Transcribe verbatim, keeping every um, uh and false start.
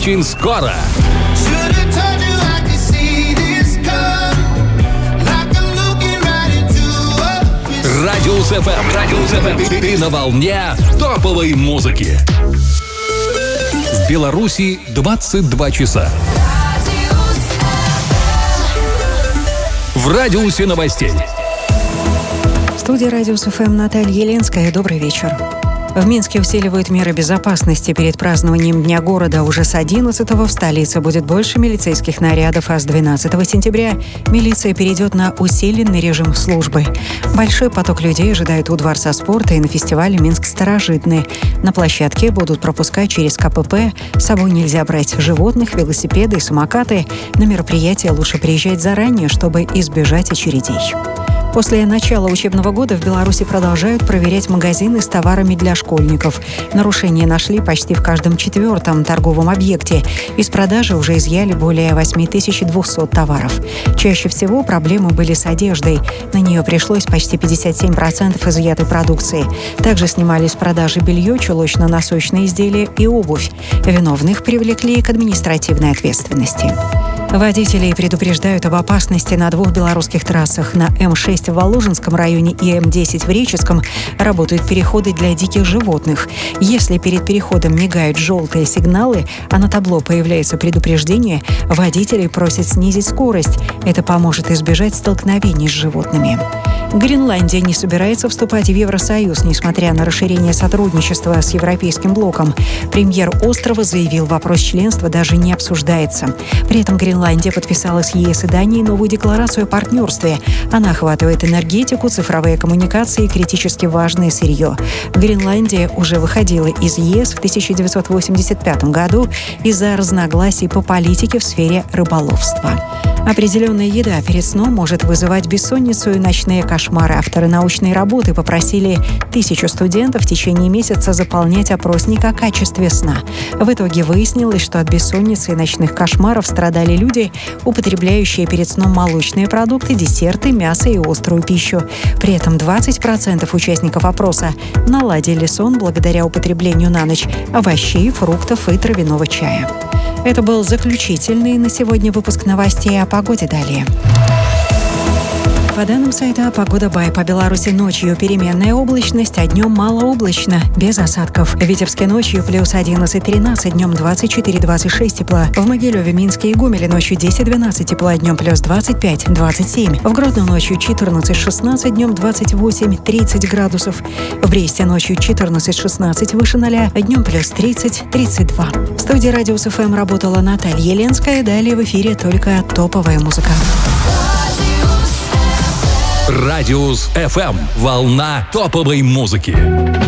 очень скоро. Радиус эф эм. Радиус эф эм. Ты на волне топовой музыки. В Беларуси двадцать два часа. В радиусе новостей. В студии Радиус эф эм Наталья Еленская. Добрый вечер. В Минске усиливают меры безопасности перед празднованием Дня города. Уже с одиннадцатого в столице будет больше милицейских нарядов, а с двенадцатого сентября милиция перейдет на усиленный режим службы. Большой поток людей ожидает у Дворца спорта и на фестивале «Минск старожитный». На площадке будут пропускать через ка пэ пэ. С собой нельзя брать животных, велосипеды и самокаты. На мероприятие лучше приезжать заранее, чтобы избежать очередей. После начала учебного года в Беларуси продолжают проверять магазины с товарами для школьников. Нарушения нашли почти в каждом четвертом торговом объекте. Из продажи уже изъяли более восемь тысяч двести товаров. Чаще всего проблемы были с одеждой. На нее пришлось почти пятьдесят семь процентов изъятой продукции. Также снимали с продажи белье, чулочно-носочные изделия и обувь. Виновных привлекли к административной ответственности. Водителей предупреждают об опасности на двух белорусских трассах. На эм шесть в Воложенском районе и эм десять в Реческом работают переходы для диких животных. Если перед переходом мигают желтые сигналы, а на табло появляется предупреждение, водителей просят снизить скорость. Это поможет избежать столкновений с животными. Гренландия не собирается вступать в Евросоюз, несмотря на расширение сотрудничества с Европейским блоком. Премьер острова заявил, вопрос членства даже не обсуждается. При этом Гренландия подписала с е эс и Данией новую декларацию о партнерстве. Она охватывает энергетику, цифровые коммуникации и критически важное сырье. Гренландия уже выходила из е эс в тысяча девятьсот восемьдесят пятом году из-за разногласий по политике в сфере рыболовства. Определенная еда перед сном может вызывать бессонницу и ночные кошмары. Авторы научной работы попросили тысячу студентов в течение месяца заполнять опросник о качестве сна. В итоге выяснилось, что от бессонницы и ночных кошмаров страдали люди, употребляющие перед сном молочные продукты, десерты, мясо и острую пищу. При этом двадцать процентов участников опроса наладили сон благодаря употреблению на ночь овощей, фруктов и травяного чая. Это был заключительный на сегодня выпуск новостей. О погоде далее. По данным сайта «Погода Бай», по Беларуси ночью переменная облачность, а днем малооблачно, без осадков. В Витебске ночью плюс одиннадцать-тринадцать, днем двадцать четыре-двадцать шесть тепла. В Могилеве, Минске и Гомеле ночью десять-двенадцать тепла, днем плюс двадцать пять-двадцать семь. В Гродно ночью четырнадцать-шестнадцать, днем двадцать восемь-тридцать градусов. В Бресте ночью четырнадцать-шестнадцать, выше ноля, днем плюс тридцать-тридцать два. В студии Радиус эф эм работала Наталья Еленская. Далее в эфире только топовая музыка. Радиус эф эм. Волна топовой музыки.